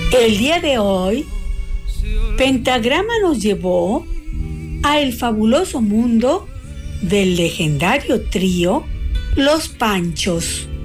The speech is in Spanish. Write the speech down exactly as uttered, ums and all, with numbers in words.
El día de hoy, Pentagrama nos llevó a el fabuloso mundo del legendario trío Los Panchos.